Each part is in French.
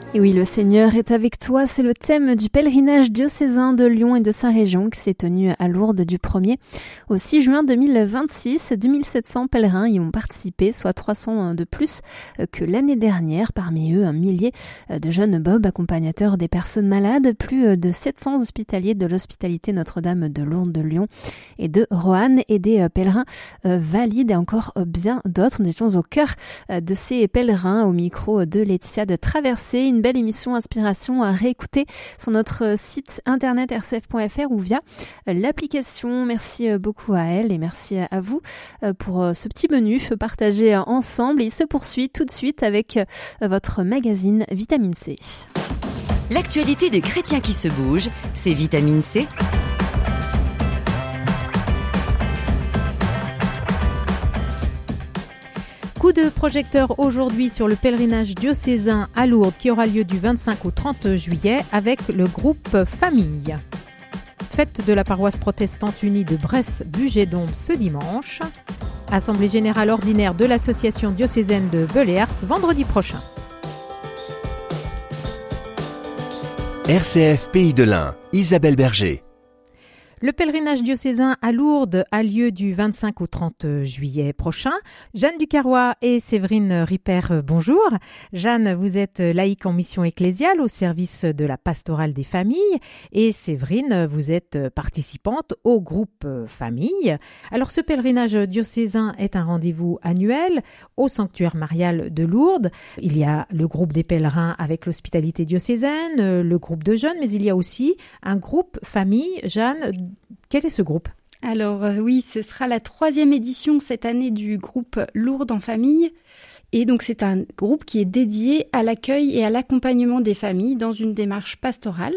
Et oui, le Seigneur est avec toi, c'est le thème du pèlerinage diocésain de Lyon et de sa région qui s'est tenu à Lourdes du 1er au 6 juin 2026. 2700 pèlerins y ont participé, soit 300 de plus que l'année dernière. Parmi eux, un millier de jeunes Bob, accompagnateurs des personnes malades, plus de 700 hospitaliers de l'hospitalité Notre-Dame de Lourdes de Lyon et de Roanne et des pèlerins valides et encore bien d'autres. Nous étions au cœur de ces pèlerins au micro de Laetitia de Traversée. Une belle émission Inspiration à réécouter sur notre site internet rcf.fr ou via l'application. Merci beaucoup à elle et merci à vous pour ce petit menu partagé ensemble. Il se poursuit tout de suite avec votre magazine Vitamine C. L'actualité des chrétiens qui se bougent, c'est Vitamine C. Coup de projecteur aujourd'hui sur le pèlerinage diocésain à Lourdes qui aura lieu du 25 au 30 juillet avec le groupe Famille. Fête de la paroisse protestante unie de Bresse-Bugey-Dombes ce dimanche. Assemblée générale ordinaire de l'association diocésaine de Belears vendredi prochain. RCF Pays de l'Ain, Isabelle Berger. Le pèlerinage diocésain à Lourdes a lieu du 25 au 30 juillet prochain. Jeanne Ducarrois et Séverine Ripper, bonjour. Jeanne, vous êtes laïque en mission ecclésiale au service de la pastorale des familles et Séverine, vous êtes participante au groupe Famille. Alors ce pèlerinage diocésain est un rendez-vous annuel au sanctuaire marial de Lourdes. Il y a le groupe des pèlerins avec l'hospitalité diocésaine, le groupe de jeunes, mais il y a aussi un groupe Famille. Jeanne, quel est ce groupe ? Alors oui, ce sera la 3e édition cette année du groupe Lourdes en famille. Et donc c'est un groupe qui est dédié à l'accueil et à l'accompagnement des familles dans une démarche pastorale.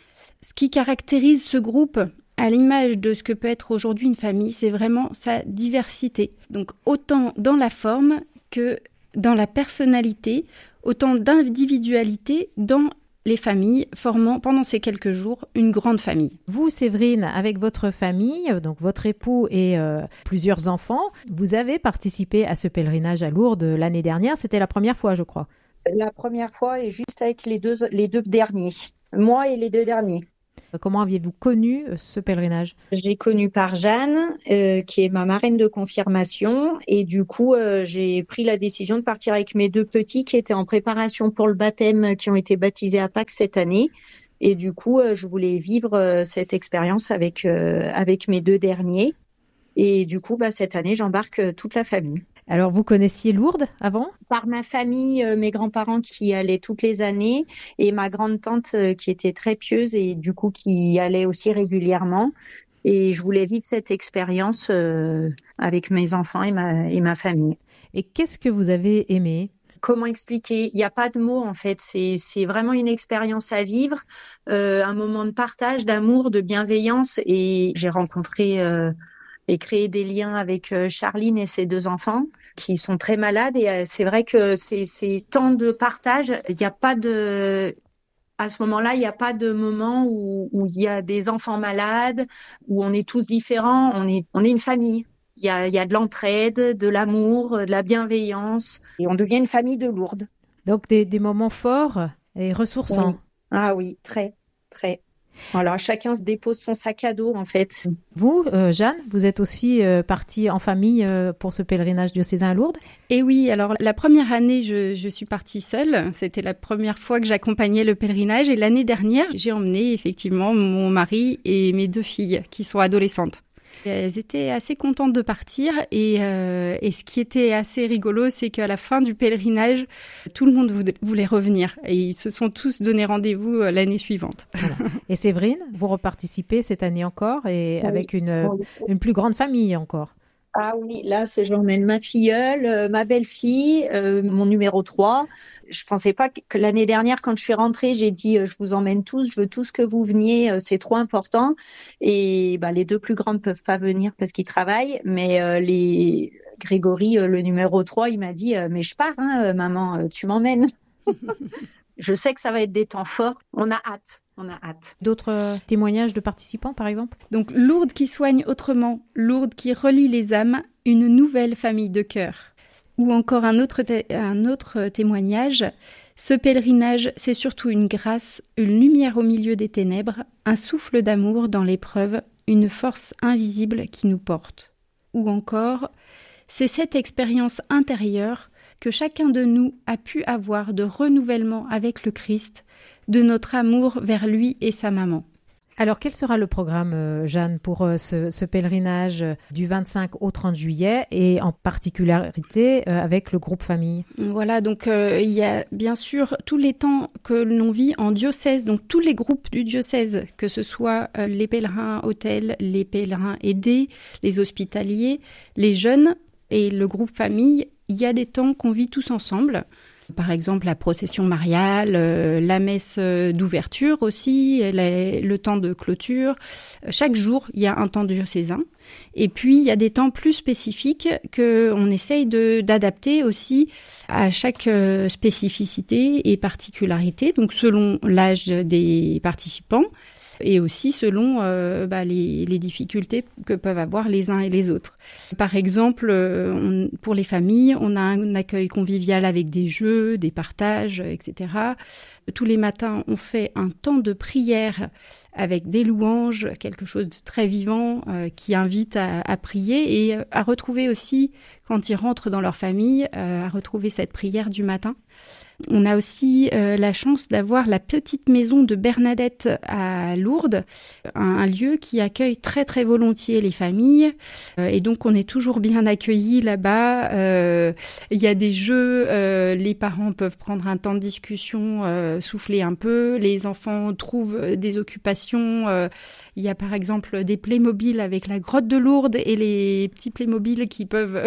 Ce qui caractérise ce groupe, à l'image de ce que peut être aujourd'hui une famille, c'est vraiment sa diversité. Donc autant dans la forme que dans la personnalité, autant d'individualité dans les familles formant pendant ces quelques jours une grande famille. Vous, Séverine, avec votre famille, donc votre époux et plusieurs enfants, vous avez participé à ce pèlerinage à Lourdes l'année dernière. C'était la première fois, je crois. La première fois et juste avec les deux derniers. Moi et les 2 derniers. Comment aviez-vous connu ce pèlerinage ? Je l'ai connu par Jeanne, qui est ma marraine de confirmation. Et du coup, j'ai pris la décision de partir avec mes 2 petits qui étaient en préparation pour le baptême, qui ont été baptisés à Pâques cette année. Et du coup, je voulais vivre cette expérience avec mes 2 derniers. Et du coup, cette année, j'embarque toute la famille. Alors, vous connaissiez Lourdes avant ? Par ma famille, mes grands-parents qui y allaient toutes les années et ma grande-tante qui était très pieuse et du coup qui y allait aussi régulièrement. Et je voulais vivre cette expérience avec mes enfants et ma famille. Et qu'est-ce que vous avez aimé ? Comment expliquer ? Il n'y a pas de mots en fait. C'est vraiment une expérience à vivre, un moment de partage, d'amour, de bienveillance. Et j'ai rencontré et créé des liens avec Charline et ses 2 enfants qui sont très malades. Et c'est vrai que c'est temps de partage. Il n'y a pas de... À ce moment-là, il n'y a pas de moment où il y a des enfants malades, où on est tous différents. On est une famille. Il y a de l'entraide, de l'amour, de la bienveillance. Et on devient une famille de Lourdes. Donc des moments forts et ressourçants. Oui. Ah oui, très, très. Alors, chacun se dépose son sac à dos, en fait. Vous, Jeanne, vous êtes aussi partie en famille pour ce pèlerinage diocésain à Lourdes ? Et oui, alors la première année, je suis partie seule. C'était la première fois que j'accompagnais le pèlerinage. Et l'année dernière, j'ai emmené effectivement mon mari et mes 2 filles qui sont adolescentes. Elles étaient assez contentes de partir et ce qui était assez rigolo, c'est qu'à la fin du pèlerinage, tout le monde voulait revenir et ils se sont tous donné rendez-vous l'année suivante. Voilà. Et Séverine, vous reparticipez cette année encore et Oui. avec une plus grande famille encore. Ah oui, là, j'emmène ma filleule, ma belle-fille, mon numéro 3. Je pensais pas que l'année dernière, quand je suis rentrée, j'ai dit je vous emmène tous, je veux tous que vous veniez, c'est trop important. Et les 2 plus grandes peuvent pas venir parce qu'ils travaillent, mais Grégory, le numéro 3, il m'a dit mais je pars, maman, tu m'emmènes. Je sais que ça va être des temps forts. On a hâte. D'autres témoignages de participants, par exemple ? Donc, Lourdes qui soigne autrement, Lourdes qui relie les âmes, une nouvelle famille de cœur. Ou encore un autre témoignage. Ce pèlerinage, c'est surtout une grâce, une lumière au milieu des ténèbres, un souffle d'amour dans l'épreuve, une force invisible qui nous porte. Ou encore, c'est cette expérience intérieure que chacun de nous a pu avoir de renouvellement avec le Christ, de notre amour vers lui et sa maman. Alors, quel sera le programme, Jeanne, pour ce pèlerinage du 25 au 30 juillet et en particularité avec le groupe famille? Voilà, donc il y a bien sûr tous les temps que l'on vit en diocèse, donc tous les groupes du diocèse, que ce soit les pèlerins hôtels, les pèlerins aidés, les hospitaliers, les jeunes et le groupe famille, il y a des temps qu'on vit tous ensemble. Par exemple, la procession mariale, la messe d'ouverture aussi, le temps de clôture. Chaque jour, il y a un temps diocésain. Et puis, il y a des temps plus spécifiques qu'on essaye d'adapter aussi à chaque spécificité et particularité, donc selon l'âge des participants et aussi selon les difficultés que peuvent avoir les uns et les autres. Par exemple, pour les familles, on a un accueil convivial avec des jeux, des partages, etc. Tous les matins, on fait un temps de prière avec des louanges, quelque chose de très vivant qui invite à prier et à retrouver aussi, quand ils rentrent dans leur famille, à retrouver cette prière du matin. On a aussi la chance d'avoir la petite maison de Bernadette à Lourdes, un lieu qui accueille très très volontiers les familles et donc on est toujours bien accueillis là-bas. Il y a des jeux, les parents peuvent prendre un temps de discussion, souffler un peu, les enfants trouvent des occupations. Il y a par exemple des Playmobil avec la grotte de Lourdes et les petits Playmobil qui peuvent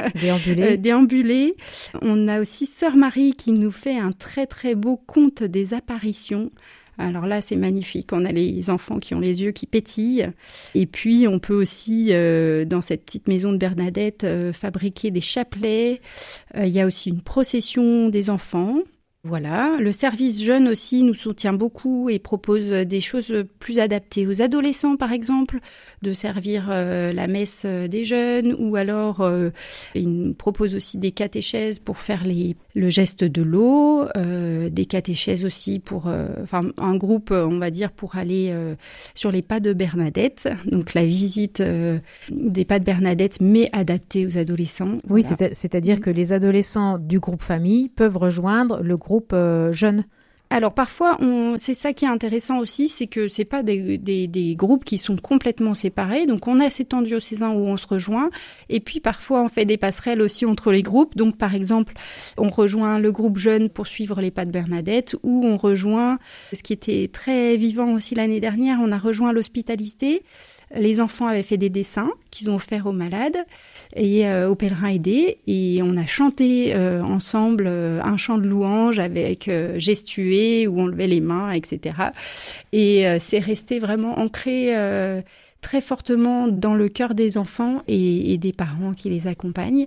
déambuler. On a aussi Sœur Marie qui nous fait un très très beau conte des apparitions. Alors là, c'est magnifique. On a les enfants qui ont les yeux qui pétillent. Et puis, on peut aussi, dans cette petite maison de Bernadette, fabriquer des chapelets. Il y a aussi une procession des enfants. Voilà, le service jeune aussi nous soutient beaucoup et propose des choses plus adaptées aux adolescents, par exemple, de servir la messe des jeunes, ou alors il nous propose aussi des catéchèses pour faire le geste de l'eau, des catéchèses aussi pour, un groupe, on va dire, pour aller sur les pas de Bernadette, donc la visite des pas de Bernadette, mais adaptée aux adolescents. Oui, voilà. C'est-à-dire que les adolescents du groupe famille peuvent rejoindre le groupe jeune. Alors parfois, c'est ça qui est intéressant aussi, c'est que c'est pas des groupes qui sont complètement séparés. Donc on a ces temps diocésains où on se rejoint, et puis parfois on fait des passerelles aussi entre les groupes. Donc par exemple, on rejoint le groupe jeune pour suivre les pas de Bernadette, ou on rejoint, ce qui était très vivant aussi l'année dernière, on a rejoint l'hospitalité. Les enfants avaient fait des dessins qu'ils ont offerts aux malades et aux pèlerins aidés, et on a chanté ensemble un chant de louange avec gestué où on levait les mains, etc. Et c'est resté vraiment ancré très fortement dans le cœur des enfants et des parents qui les accompagnent,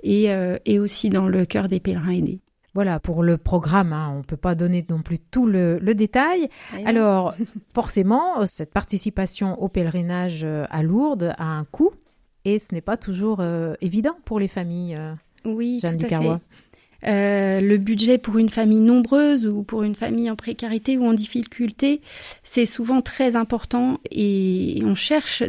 et aussi dans le cœur des pèlerins aidés. Voilà, pour le programme, on ne peut pas donner non plus tout le détail. Alors, forcément, cette participation au pèlerinage à Lourdes a un coût, et ce n'est pas toujours évident pour les familles. Oui, Jeanne tout à Ducarrois. Le budget pour une famille nombreuse ou pour une famille en précarité ou en difficulté, c'est souvent très important, et on cherche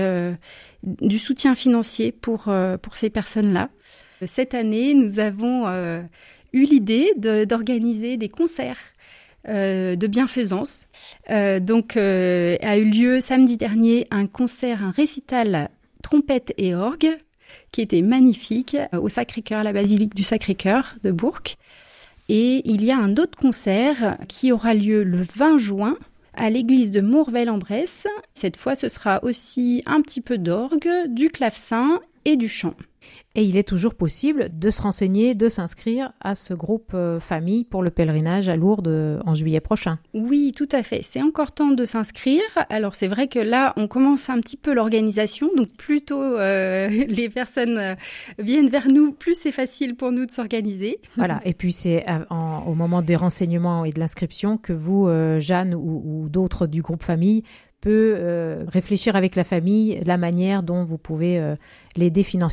du soutien financier pour ces personnes-là. Cette année, nous avons eu l'idée d'organiser des concerts de bienfaisance. Donc, a eu lieu samedi dernier un récital trompette et orgue, qui était magnifique, au Sacré-Cœur, la basilique du Sacré-Cœur de Bourg. Et il y a un autre concert qui aura lieu le 20 juin à l'église de Mourvel-en-Bresse. Cette fois, ce sera aussi un petit peu d'orgue, du clavecin et du chant. Et il est toujours possible de se renseigner, de s'inscrire à ce groupe famille pour le pèlerinage à Lourdes en juillet prochain. Oui, tout à fait. C'est encore temps de s'inscrire. Alors c'est vrai que là, on commence un petit peu l'organisation. Donc plus tôt les personnes viennent vers nous, plus c'est facile pour nous de s'organiser. Voilà. Et puis c'est au moment des renseignements et de l'inscription que vous, Jeanne, ou d'autres du groupe famille, peut réfléchir avec la famille la manière dont vous pouvez l'aider financièrement.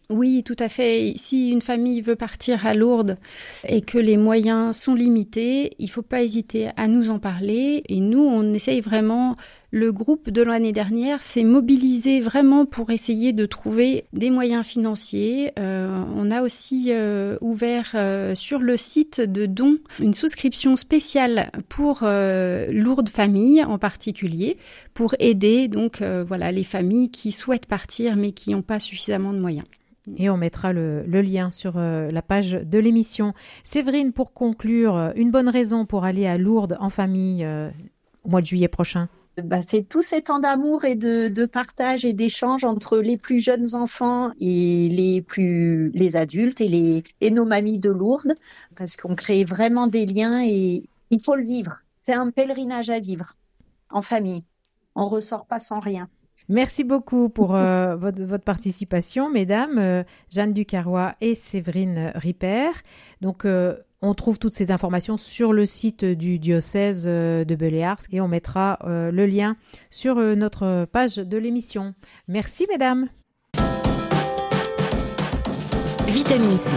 Oui, tout à fait. Si une famille veut partir à Lourdes et que les moyens sont limités, il ne faut pas hésiter à nous en parler. Et nous, on essaye vraiment, le groupe de l'année dernière s'est mobilisé vraiment pour essayer de trouver des moyens financiers. On a aussi ouvert sur le site de dons une souscription spéciale pour Lourdes Famille en particulier, pour aider donc les familles qui souhaitent partir mais qui n'ont pas suffisamment de moyens. Et on mettra le lien sur la page de l'émission. Séverine, pour conclure, une bonne raison pour aller à Lourdes en famille au mois de juillet prochain? C'est tout ces temps d'amour et de partage et d'échange entre les plus jeunes enfants et les adultes et nos mamies de Lourdes, parce qu'on crée vraiment des liens et il faut le vivre. C'est un pèlerinage à vivre en famille. On ressort pas sans rien. Merci beaucoup pour votre participation, mesdames, Jeanne Ducarrois et Séverine Ripert. Donc, on trouve toutes ces informations sur le site du diocèse de Belléars et on mettra le lien sur notre page de l'émission. Merci, mesdames. Vitamine C.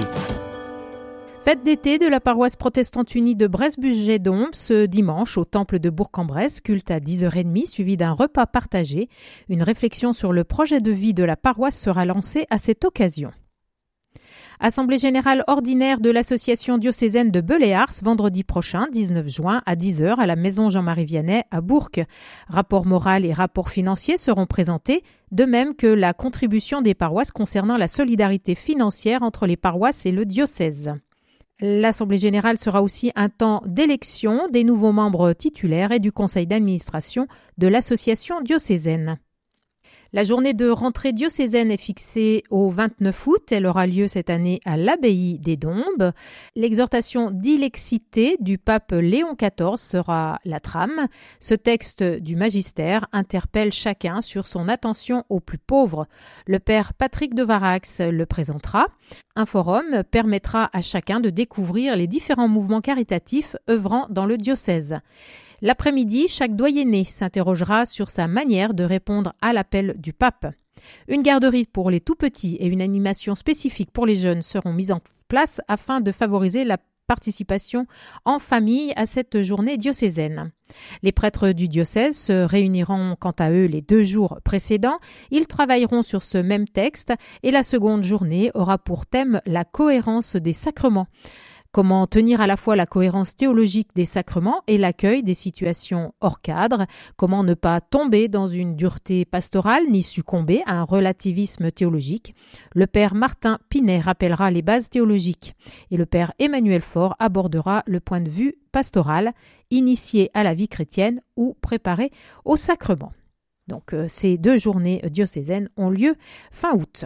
Fête d'été de la paroisse protestante unie de Bresse-Bugey-Dombes ce dimanche au temple de Bourg-en-Bresse, culte à 10h30 suivi d'un repas partagé. Une réflexion sur le projet de vie de la paroisse sera lancée à cette occasion. Assemblée générale ordinaire de l'association diocésaine de Belléars vendredi prochain, 19 juin à 10h à la maison Jean-Marie Vianney à Bourg. Rapport moral et rapport financier seront présentés, de même que la contribution des paroisses concernant la solidarité financière entre les paroisses et le diocèse. L'Assemblée générale sera aussi un temps d'élection des nouveaux membres titulaires et du conseil d'administration de l'association diocésaine. La journée de rentrée diocésaine est fixée au 29 août. Elle aura lieu cette année à l'abbaye des Dombes. L'exhortation d'ilexité du pape Léon XIV sera la trame. Ce texte du magistère interpelle chacun sur son attention aux plus pauvres. Le père Patrick de Varax le présentera. Un forum permettra à chacun de découvrir les différents mouvements caritatifs œuvrant dans le diocèse. L'après-midi, chaque doyenné s'interrogera sur sa manière de répondre à l'appel du pape. Une garderie pour les tout-petits et une animation spécifique pour les jeunes seront mises en place afin de favoriser la participation en famille à cette journée diocésaine. Les prêtres du diocèse se réuniront quant à eux les 2 jours précédents. Ils travailleront sur ce même texte et la seconde journée aura pour thème la cohérence des sacrements. Comment tenir à la fois la cohérence théologique des sacrements et l'accueil des situations hors cadre? Comment ne pas tomber dans une dureté pastorale ni succomber à un relativisme théologique? Le père Martin Pinet rappellera les bases théologiques et le père Emmanuel Faure abordera le point de vue pastoral, initié à la vie chrétienne ou préparé au sacrement. Donc ces 2 journées diocésaines ont lieu fin août.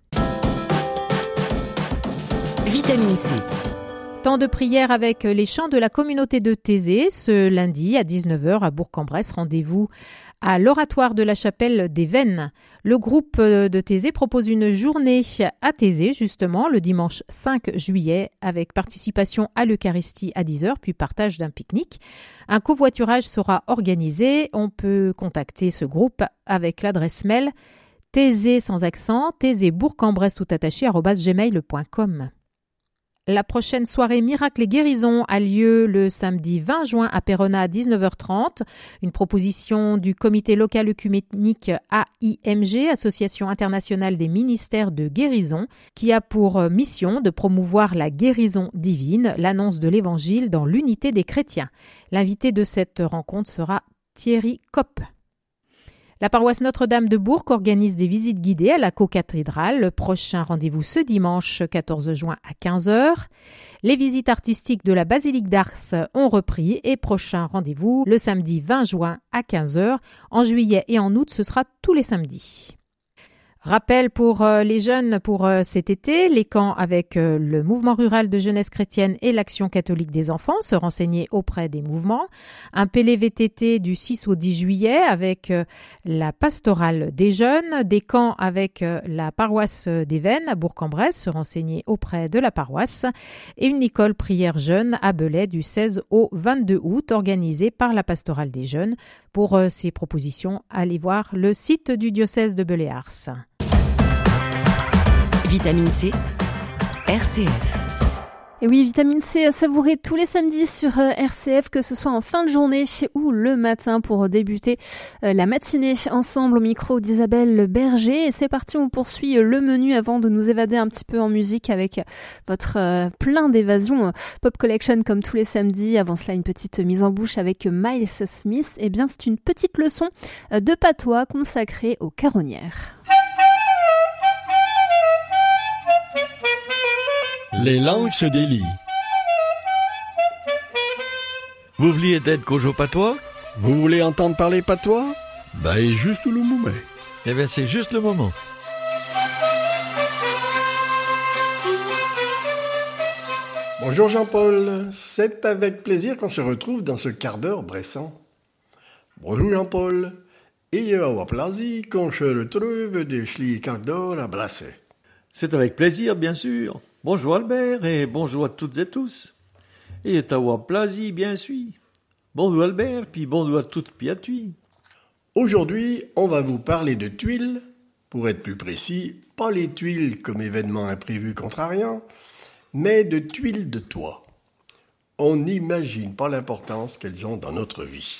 Vitamine C. Temps de prière avec les chants de la communauté de Thésée ce lundi à 19h à Bourg-en-Bresse. Rendez-vous à l'oratoire de la chapelle des Vennes. Le groupe de Thésée propose une journée à Thésée justement le dimanche 5 juillet avec participation à l'Eucharistie à 10h puis partage d'un pique-nique. Un covoiturage sera organisé. On peut contacter ce groupe avec l'adresse mail thésée sans accent, thésée-bourg-en-bresse tout attaché @gmail.com. La prochaine soirée Miracle et Guérison a lieu le samedi 20 juin à Péronat à 19h30. Une proposition du comité local œcuménique AIMG, Association internationale des ministères de guérison, qui a pour mission de promouvoir la guérison divine, l'annonce de l'évangile dans l'unité des chrétiens. L'invité de cette rencontre sera Thierry Kopp. La paroisse Notre-Dame de Bourg organise des visites guidées à la cocathédrale. Le prochain rendez-vous ce dimanche 14 juin à 15h. Les visites artistiques de la basilique d'Ars ont repris et prochain rendez-vous le samedi 20 juin à 15h. En juillet et en août, ce sera tous les samedis. Rappel pour les jeunes pour cet été, les camps avec le mouvement rural de jeunesse chrétienne et l'action catholique des enfants, se renseigner auprès des mouvements. Un PLVTT du 6 au 10 juillet avec la pastorale des jeunes, des camps avec la paroisse des Vennes à Bourg-en-Bresse, se renseigner auprès de la paroisse. Et une école prière jeune à Belay du 16 au 22 août organisée par la pastorale des jeunes. Pour ces propositions, allez voir le site du diocèse de Belléars. Vitamine C, RCF. Et oui, vitamine C à savourer tous les samedis sur RCF, que ce soit en fin de journée ou le matin pour débuter la matinée ensemble au micro d'Isabelle Berger. Et c'est parti, on poursuit le menu avant de nous évader un petit peu en musique avec votre plein d'évasion Pop Collection comme tous les samedis. Avant cela, une petite mise en bouche avec Miles Smith. Eh bien, c'est une petite leçon de patois consacrée aux caronnières. Les langues se délient. Vous vouliez d'être Kojo patois? Vous voulez entendre parler patois? Ben, juste le moment. Eh bien, c'est juste le moment. Bonjour Jean-Paul, c'est avec plaisir qu'on se retrouve dans ce quart d'heure bressant. Bonjour Jean-Paul, il y a un plaisir qu'on se retrouve de ce quart d'heure à brasser. C'est avec plaisir, bien sûr. Bonjour Albert et bonjour à toutes et tous. Et est à plaisir, bien sûr. Bonjour Albert, puis bonjour à toutes, puis à toi. Aujourd'hui, on va vous parler de tuiles. Pour être plus précis, pas les tuiles comme événement imprévu contrariant, mais de tuiles de toit. On n'imagine pas l'importance qu'elles ont dans notre vie.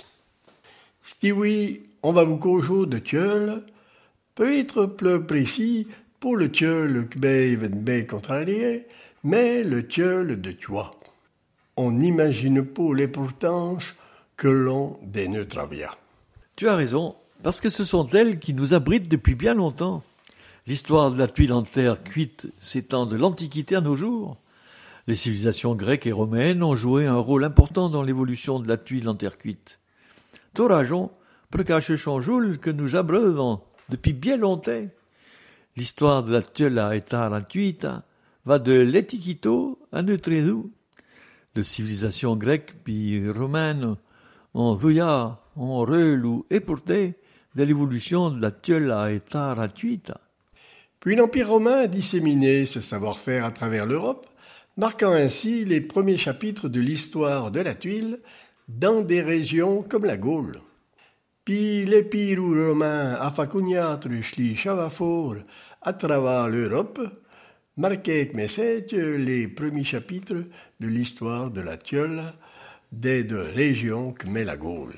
Si oui, on va vous causer de tieul, peut être plus précis pour le tieul que événement contrarié, mais le tieul de toit. On n'imagine pas l'importance que l'on de notre vie. Tu as raison, parce que ce sont elles qui nous abritent depuis bien longtemps. L'histoire de la tuile en terre cuite s'étend de l'Antiquité à nos jours. Les civilisations grecques et romaines ont joué un rôle important dans l'évolution de la tuile en terre cuite. Tout raison, pour cacher son joule que nous abreuvons depuis bien longtemps. L'histoire de la tuile à état gratuite va de l'Etiquito à notre réseau. Les civilisations grecques puis romaines ont zouillard, ont relou et porté de l'évolution de la tuile à état gratuite. Puis l'Empire romain a disséminé ce savoir-faire à travers l'Europe, marquant ainsi les premiers chapitres de l'histoire de la tuile dans des régions comme la Gaule. Puis l'Empire romain a facugnato les chavafour à travers l'Europe, marquait les premiers chapitres de l'histoire de la tuile des deux régions que met la Gaule.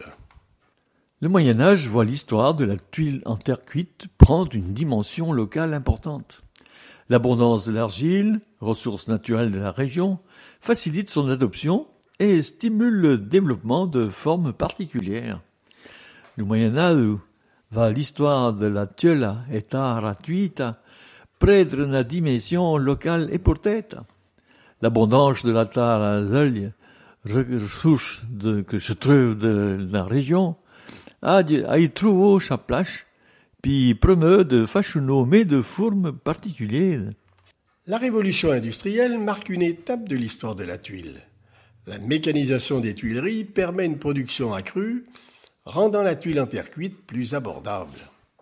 Le Moyen-Âge voit l'histoire de la tuile en terre cuite prendre une dimension locale importante. L'abondance de l'argile, ressource naturelle de la région, facilite son adoption et stimule le développement de formes particulières. Le Moyen-Âge va l'histoire de la tuile à état gratuite prendre une dimension locale importante. L'abondance de la terre à l'œil, ressource que se trouve de la région, a y trouvé sa place, puis promeut de façonner mais de formes particulières. La révolution industrielle marque une étape de l'histoire de la tuile. La mécanisation des tuileries permet une production accrue, rendant la tuile en terre cuite plus abordable.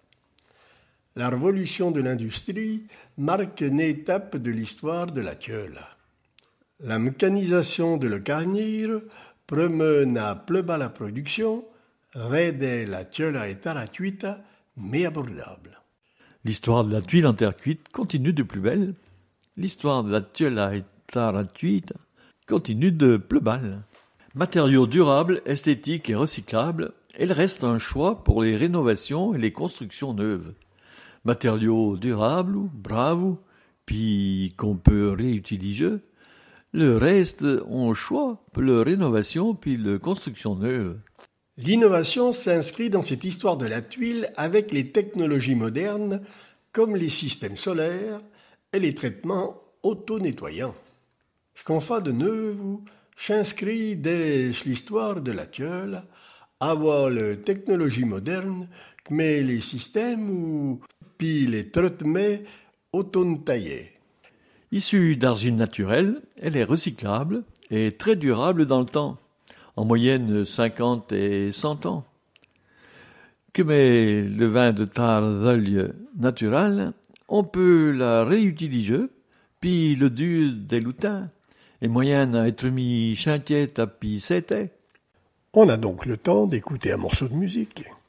La révolution de l'industrie marque une étape de l'histoire de la tuile. La mécanisation de le carnir promeut à plus bas la production, rendant la tuile à état gratuite mais abordable. L'histoire de la tuile en terre cuite continue de plus belle. L'histoire de la tuile à état gratuite continue de plus belle. Matériaux durables, esthétiques et recyclables, elle reste un choix pour les rénovations et les constructions neuves. Matériaux durables, braves, puis qu'on peut réutiliser. Le reste, on choix pour la rénovation puis la construction neuve. L'innovation s'inscrit dans cette histoire de la tuile avec les technologies modernes comme les systèmes solaires et les traitements auto-nettoyants. Ce qu'on fait de neuf s'inscrit dans l'histoire de la tuile, avoir les technologies modernes, mais les systèmes ou puis les traitements auto-taillés. Issue d'argile naturelle, elle est recyclable et très durable dans le temps, en moyenne 50 et 100 ans. Comme le vin de terre d'œil naturel, on peut la réutiliser, puis le dur des lutins, et moyenne à être mis chantier tapis c'était. On a donc le temps d'écouter un morceau de musique.